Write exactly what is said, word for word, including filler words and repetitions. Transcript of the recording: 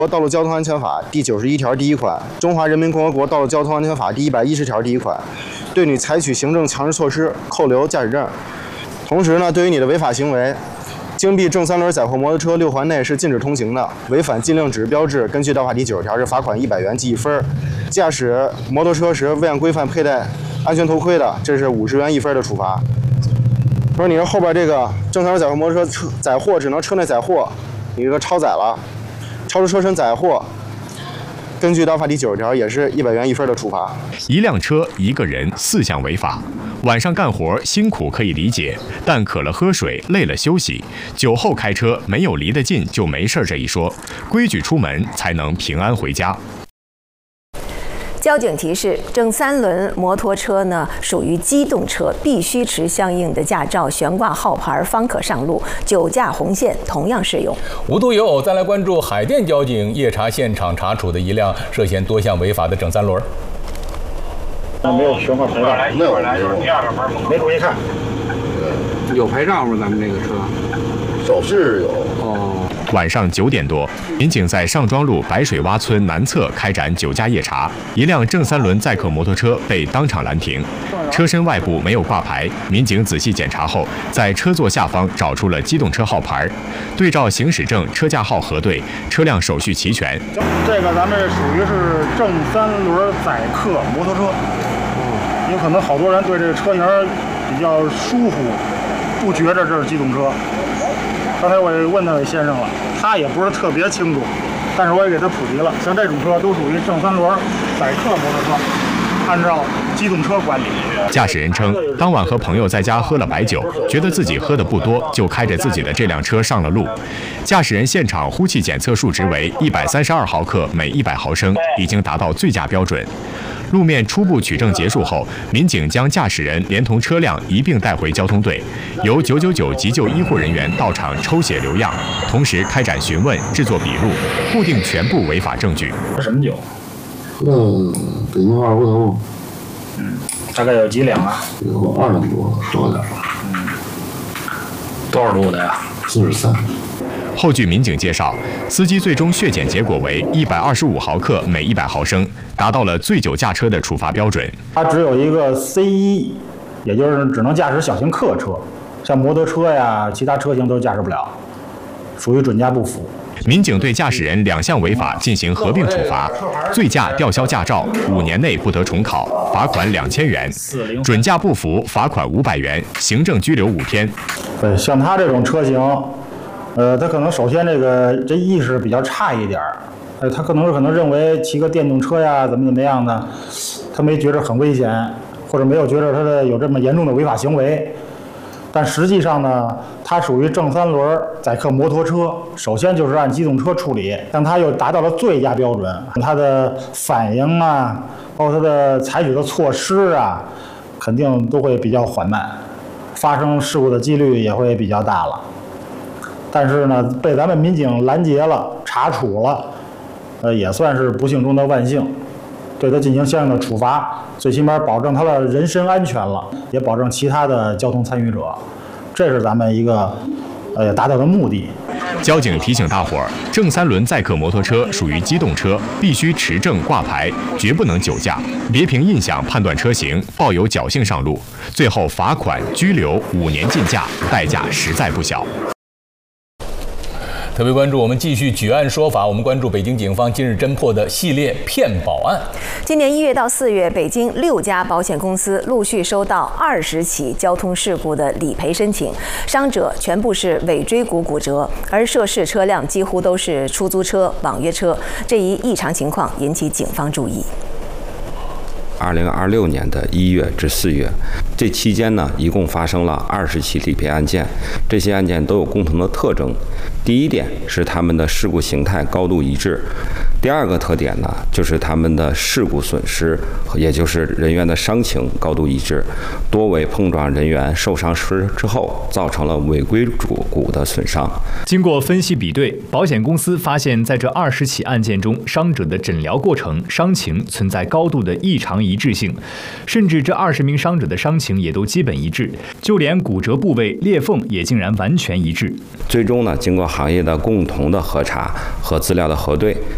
道路交通安全法第九十一条第一款，中华人民共和国道路交通安全法第一百一十条第一款，对你采取行政强制措施，扣留驾驶证。同时呢，对于你的违法行为，经闭正三轮载货摩托车六环内是禁止通行的，违反禁令指示标志，根据道法第九十条是罚款一百元记一分。驾驶摩托车时未按规范佩戴安全头盔的，这是五十元一分的处罚。说你说后边这个正三轮载货摩托车车载货只能车内载货，你这个超载了。超出车身载货，根据道法第九十条也是一百元一分的处罚。 一辆车一个人四项违法，晚上干活辛苦可以理解，但渴了喝水，累了休息。酒后开车没有离得近就没事这一说，规矩出门才能平安回家。 交警提示：正三轮摩托车呢属于机动车，必须持相应的驾照，悬挂号牌方可上路。酒驾红线同样适用。 无独有偶，再来关注海淀交警夜查现场查处的一辆涉嫌多项违法的正三轮。 没有悬挂牌照，没有，没有，没注意看。 有牌照吗？咱们这个车？ 手势有。 哦。 晚上九点多，民警在上庄路白水洼村南侧开展酒驾夜查，一辆正三轮载客摩托车被当场拦停，车身外部没有挂牌。民警仔细检查后，在车座下方找出了机动车号牌，对照行驶证、车架号核对，车辆手续齐全。 这个咱们属于是正三轮载客摩托车，有可能好多人对这个车型比较疏忽，不觉着这是机动车。刚才我也问那位先生了，他也不是特别清楚，但是我也给他普及了。像这种车都属于正三轮载客摩托车，按照机动车管理。 驾驶人称，当晚和朋友在家喝了白酒，觉得自己喝的不多，就开着自己的这辆车上了路。驾驶人现场呼气检测数值为一百三十二毫克每一百毫升，已经达到醉驾标准。路面初步取证结束后，民警将驾驶人连同车辆一并带回交通队，由九九九急救医护人员到场抽血留样，同时开展询问、制作笔录，固定全部违法证据。 什么酒？ 喝的北京二锅头。 嗯，大概有几两啊？ 有二两多，多点。 嗯，多少度的呀？ 四十三。 后据民警介绍，司机最终血检结果为一百二十五毫克每一百毫升，达到了醉酒驾车的处罚标准。 他只有一个 C 一，也就是只能驾驶小型客车，像摩托车呀、其他车型都驾驶不了，属于准驾不符。 民警对驾驶人两项违法进行合并处罚，醉驾吊销驾照，五年内不得重考，罚款两千元；准驾不符，罚款五百元，行政拘留五天。 对，像他这种车型。呃，他可能首先这个这意识比较差一点儿，呃，他可能是可能认为骑个电动车呀怎么怎么样的，他没觉着很危险，或者没有觉着他的有这么严重的违法行为。但实际上呢，它属于正三轮载客摩托车，首先就是按机动车处理，但它又达到了醉驾标准，它的反应啊，包括它的采取的措施啊，肯定都会比较缓慢，发生事故的几率也会比较大了。但是呢，被咱们民警拦截了、查处了，呃，也算是不幸中的万幸，对他进行相应的处罚，最起码保证他的人身安全了，也保证其他的交通参与者，这是咱们一个呃达到的目的。 交警提醒大伙儿，正三轮载客摩托车属于机动车，必须持证挂牌，绝不能酒驾，别凭印象判断车型，抱有侥幸上路，最后罚款、拘留、五年禁驾，代价实在不小。 特别关注，我们继续举案说法。我们关注北京警方今日侦破的系列骗保案。 今年一月到四月，北京六家保险公司陆续收到二十起交通事故的理赔申请，伤者全部是尾椎骨骨折，而涉事车辆几乎都是出租车、网约车。这一异常情况引起警方注意。 二零二六年的一月至四月，这期间呢，一共发生了二十起理赔案件。这些案件都有共同的特征。第一点是他们的事故形态高度一致。第二个特点呢，就是他们的事故损失，也就是人员的伤情高度一致，多为碰撞人员受伤时之后造成了尾椎骨骨的损伤。 经过分析比对，保险公司发现，在这二十起案件中，伤者的诊疗过程、伤情存在高度的异常一致性，甚至这二十名伤者的伤情也都基本一致，就连骨折部位裂缝也竟然完全一致。 最终呢，经过行业的共同的核查和资料的核对，